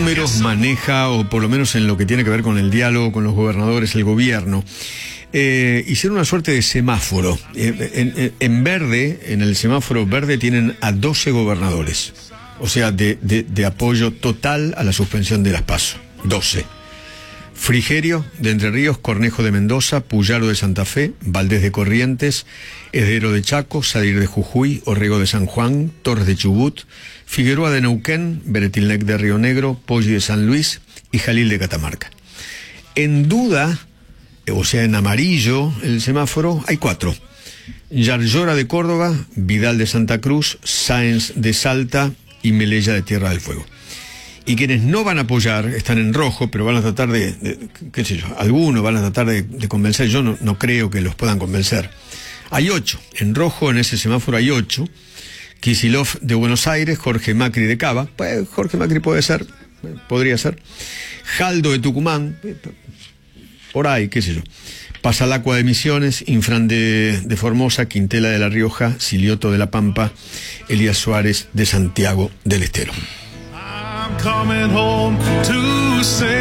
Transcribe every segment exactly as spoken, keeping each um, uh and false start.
números maneja, o por lo menos en lo que tiene que ver con el diálogo con los gobernadores, el gobierno. Eh, hicieron una suerte de semáforo. Eh, en, en verde, en el semáforo verde, tienen a doce gobernadores. O sea, de, de, de apoyo total a la suspensión de las PASO. doce. Frigerio de Entre Ríos, Cornejo de Mendoza, Puyaro de Santa Fe, Valdés de Corrientes, Hedero de Chaco, Sadir de Jujuy, Orrego de San Juan, Torres de Chubut, Figueroa de Neuquén, Beretilnec de Río Negro, Poggi de San Luis y Jalil de Catamarca. En duda, o sea, en amarillo, el semáforo, hay cuatro. Yarlora de Córdoba, Vidal de Santa Cruz, Sáenz de Salta y Melella de Tierra del Fuego. Y quienes no van a apoyar están en rojo, pero van a tratar de, de qué sé yo, algunos van a tratar de, de convencer. Yo no, no creo que los puedan convencer. Hay ocho, en rojo en ese semáforo hay ocho. Kicillof de Buenos Aires, Jorge Macri de Cava, pues Jorge Macri puede ser, podría ser. Jaldo de Tucumán, por ahí, qué sé yo. Pasalacua de Misiones, Infran de, de Formosa, Quintela de La Rioja, Silioto de La Pampa, Elías Suárez de Santiago del Estero. Coming home to say.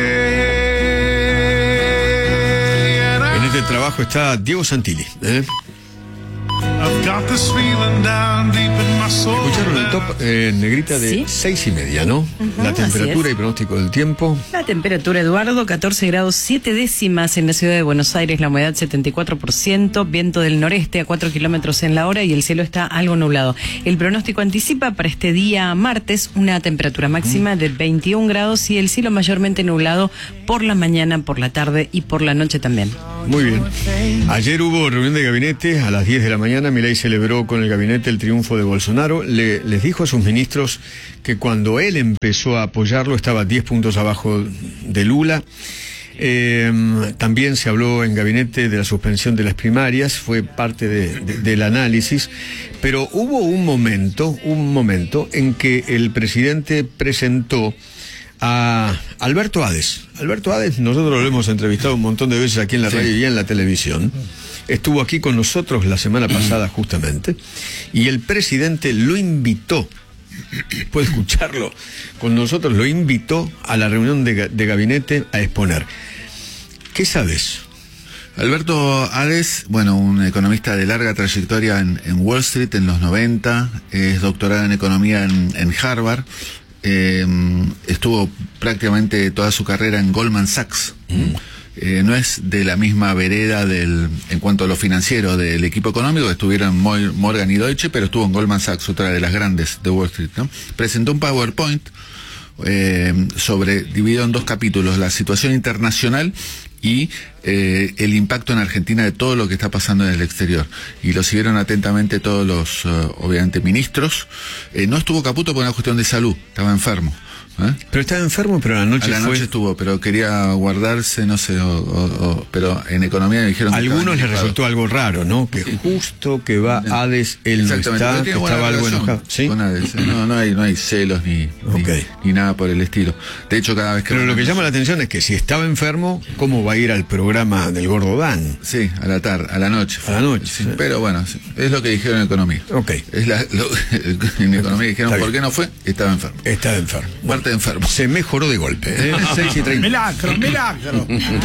En este trabajo está Diego Santilli, ¿eh? Escucharon el top eh, negrita de ¿sí? seis y media, ¿no? Uh-huh, la temperatura y pronóstico del tiempo. La temperatura, Eduardo, catorce grados siete décimas en la ciudad de Buenos Aires, la humedad setenta y cuatro por ciento, viento del noreste a cuatro kilómetros en la hora y el cielo está algo nublado. El pronóstico anticipa para este día martes una temperatura máxima de veintiún grados y el cielo mayormente nublado por la mañana, por la tarde y por la noche también. Muy bien. Ayer hubo reunión de gabinete a las diez de la mañana. Milei celebró con el gabinete el triunfo de Bolsonaro. Le, les dijo a sus ministros que cuando él empezó a apoyarlo estaba diez puntos abajo de Lula. Eh, también se habló en gabinete de la suspensión de las primarias, fue parte de, de, del análisis, pero hubo un momento, un momento en que el presidente presentó a Alberto Ades. Alberto Ades, nosotros lo hemos entrevistado un montón de veces aquí en la radio y en la televisión. Estuvo aquí con nosotros la semana pasada justamente, y el presidente lo invitó, puede escucharlo, con nosotros lo invitó a la reunión de, de gabinete a exponer. ¿Qué sabes? Alberto Ades, bueno, un economista de larga trayectoria en, en Wall Street en los noventa, es doctorado en economía en, en Harvard. Eh, estuvo prácticamente toda su carrera en Goldman Sachs. Mm. Eh, no es de la misma vereda del, en cuanto a lo financiero del equipo económico, estuvieron Morgan y Deutsche, pero estuvo en Goldman Sachs, otra de las grandes de Wall Street, ¿no? Presentó un PowerPoint eh, sobre, dividido en dos capítulos, la situación internacional y eh, el impacto en Argentina de todo lo que está pasando en el exterior. Y lo siguieron atentamente todos los, uh, obviamente, ministros. Eh, no estuvo Caputo por una cuestión de salud, estaba enfermo. ¿Eh? Pero estaba enfermo, pero a la noche a la fue... noche estuvo, pero quería guardarse, no sé, o, o, o, pero en economía me dijeron... A algunos les resultó algo raro, ¿no? Que sí. Justo que va Ades, él no está, que estaba algo enojado. ¿Sí? Con Ades, no, no hay, no hay celos ni, okay. ni, ni nada por el estilo. De hecho, cada vez que... Pero lo que llama la atención es que si estaba enfermo, ¿cómo va a ir al programa del Gordo Dan? Sí, a la tarde, a la noche. A la noche. Sí, sí. Pero bueno, es lo que dijeron en economía. Ok. Es la, lo, en economía dijeron, ¿por qué no fue? Estaba enfermo. Estaba enfermo. Muerte enfermo. Se mejoró de golpe. ¿eh? seis y treinta. Milagro, milagro.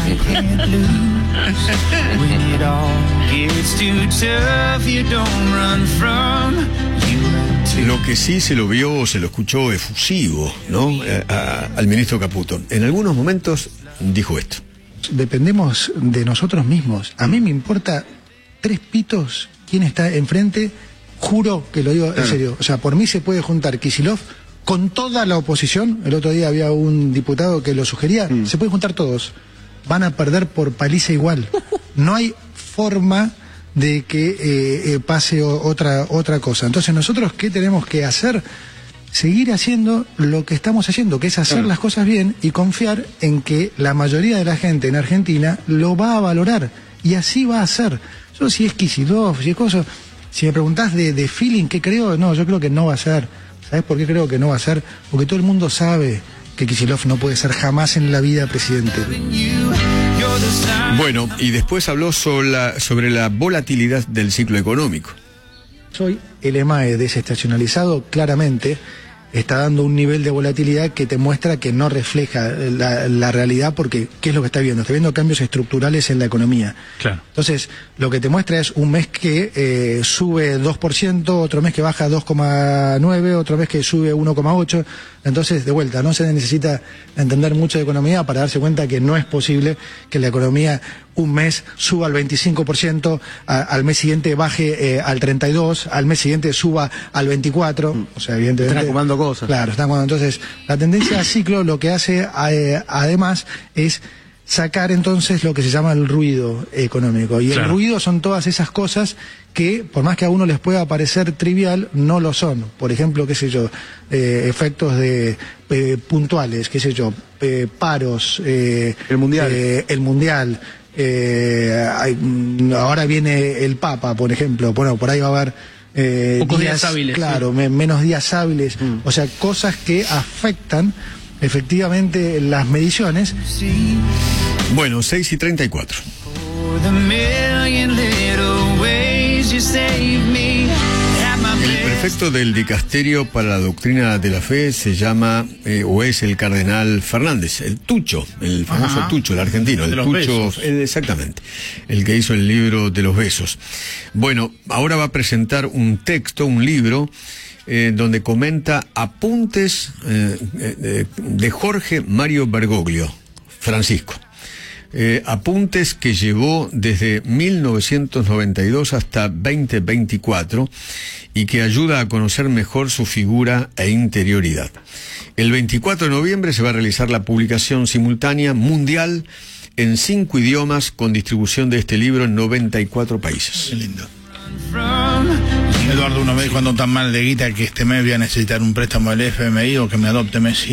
Lo que sí se lo vio o se lo escuchó efusivo, ¿no? A, a, al ministro Caputo. En algunos momentos dijo esto. Dependemos de nosotros mismos. A mí me importa tres pitos quién está enfrente. Juro que lo digo en serio. O sea, por mí se puede juntar Kicillof con toda la oposición. El otro día había un diputado que lo sugería. Mm. Se pueden juntar todos. Van a perder por paliza igual. No hay forma de que eh, eh, pase o, otra otra cosa. Entonces, nosotros, ¿qué tenemos que hacer? Seguir haciendo lo que estamos haciendo, que es hacer claro. las cosas bien y confiar en que la mayoría de la gente en Argentina lo va a valorar. Y así va a ser. Yo, si es Kicillof, si es cosa... Si me preguntás de, de feeling, ¿qué creo? No, yo creo que no va a ser. ¿Sabes por qué creo que no va a ser? Porque todo el mundo sabe que Kicillof no puede ser jamás en la vida presidente. Bueno, y después habló sobre la, sobre la volatilidad del ciclo económico. Soy el E M A E desestacionalizado, claramente. está dando un nivel de volatilidad que te muestra que no refleja la, la realidad, porque ¿qué es lo que está viendo? Está viendo cambios estructurales en la economía. Claro. Entonces, lo que te muestra es un mes que eh, sube dos por ciento, otro mes que baja dos coma nueve, otro mes que sube uno coma ocho. Entonces, de vuelta, no se necesita entender mucho de economía para darse cuenta que no es posible que la economía un mes suba al veinticinco por ciento, a, al mes siguiente baje eh, al treinta y dos por ciento, al mes siguiente suba al veinticuatro por ciento. O sea, evidentemente... Están acumulando cosas. Claro, están acumulando. Entonces, la tendencia a ciclo lo que hace eh, además es sacar entonces lo que se llama el ruido económico. Y claro. El ruido son todas esas cosas que, por más que a uno les pueda parecer trivial, no lo son. Por ejemplo, qué sé yo, eh, efectos de eh, puntuales, qué sé yo, eh, paros, eh, el mundial. Eh, el mundial. Eh, hay, ahora viene el Papa, por ejemplo. Bueno, por ahí va a haber eh, pocos días, días hábiles. Claro, Sí. me, menos días hábiles. Mm. O sea, cosas que afectan efectivamente las mediciones. Bueno, seis y treinta y cuatro. El prefecto del dicasterio para la doctrina de la fe se llama, eh, o es el cardenal Fernández, el Tucho, el famoso Ajá. Tucho, el argentino, el De los Tucho, besos. el, exactamente, el que hizo el libro de los besos. Bueno, ahora va a presentar un texto, un libro, Eh, donde comenta apuntes eh, eh, de Jorge Mario Bergoglio, Francisco. Eh, apuntes que llevó desde mil novecientos noventa y dos hasta veinte veinticuatro y que ayuda a conocer mejor su figura e interioridad. El veinticuatro de noviembre se va a realizar la publicación simultánea mundial en cinco idiomas con distribución de este libro en noventa y cuatro países. Qué lindo. Eduardo, uno me dijo, ando tan mal de guita que este mes voy a necesitar un préstamo del F M I o que me adopte Messi.